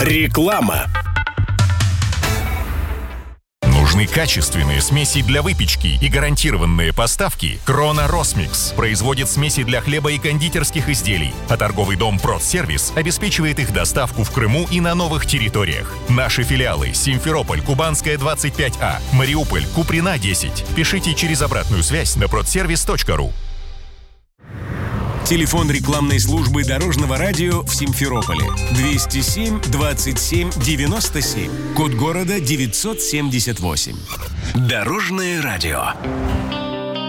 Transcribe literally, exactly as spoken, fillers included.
Реклама. Нужны качественные смеси для выпечки и гарантированные поставки? Крона Росмикс производит смеси для хлеба и кондитерских изделий, а торговый дом Продсервис обеспечивает их доставку в Крыму и на новых территориях. Наши филиалы: Симферополь, Кубанская, двадцать пять А, Мариуполь, Куприна, десять. Пишите через обратную связь на продсервис точка ру. Телефон рекламной службы Дорожного радио в Симферополе двести семь двадцать семь девяносто семь. Код города девятьсот семьдесят восемь. Дорожное радио.